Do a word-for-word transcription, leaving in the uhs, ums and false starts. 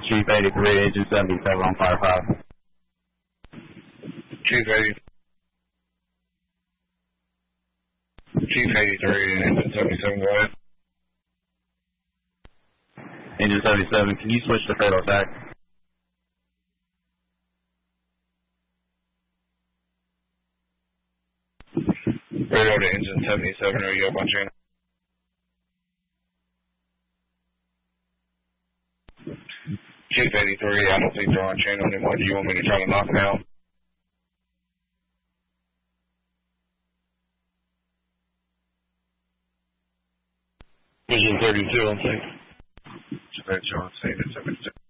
Chief eighty-three, Agent seventy-seven on fire five. Chief eighty. Chief eighty-three, Agent seventy-seven, go ahead. Agent seventy-seven, can you switch to fatal attack? Radio to Agent seventy-seven, are you up on channel? Chief eighty-three, I don't think they're on channel anymore. Do you want me to try to knock them out? Agent thirty-two, on sync. Agent thirty-two, on sync.